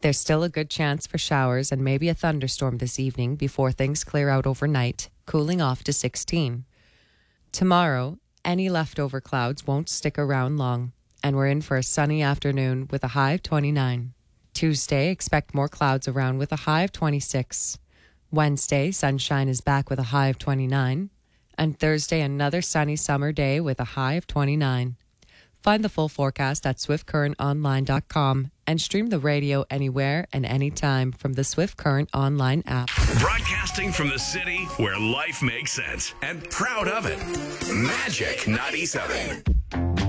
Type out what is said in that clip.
There's still a good chance for showers and maybe a thunderstorm this evening before things clear out overnight, cooling off to 16. Tomorrow, any leftover clouds won't stick around long, and we're in for a sunny afternoon with a high of 29. Tuesday, expect more clouds around with a high of 26. Wednesday, sunshine is back with a high of 29. And Thursday, another sunny summer day with a high of 29. Find the full forecast at swiftcurrentonline.com and stream the radio anywhere and anytime from the Swift Current Online app. Broadcasting from the city where life makes sense and proud of it. Magic 97.